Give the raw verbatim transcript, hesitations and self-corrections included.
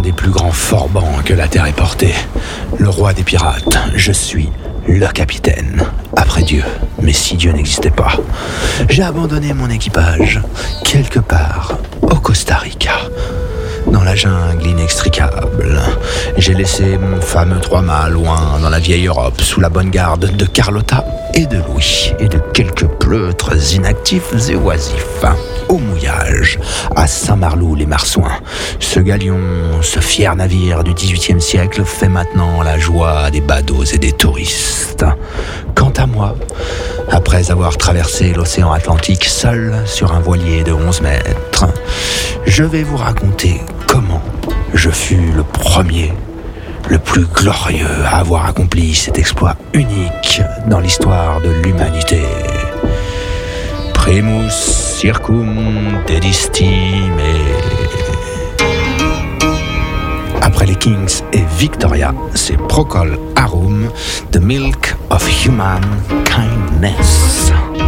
des plus grands forbans que la terre ait porté. Le roi des pirates, je suis le capitaine. Après Dieu, mais si Dieu n'existait pas, j'ai abandonné mon équipage quelque part au Costa Rica. Dans la jungle inextricable, j'ai laissé mon fameux trois-mâts loin dans la vieille Europe, sous la bonne garde de Carlotta et de Louis, et de quelques pleutres inactifs et oisifs. Au mouillage, à Saint-Marlou-les-Marsouins, ce galion, ce fier navire du dix-huitième siècle, fait maintenant la joie des badauds et des touristes. Quant à moi, après avoir traversé l'océan Atlantique seul sur un voilier de onze mètres, je vais vous raconter comment je fus le premier, le plus glorieux à avoir accompli cet exploit unique dans l'histoire de l'humanité. Primus circum dedistime. Après les Kings et Victoria, c'est Procol Harum, The Milk of Human Kindness.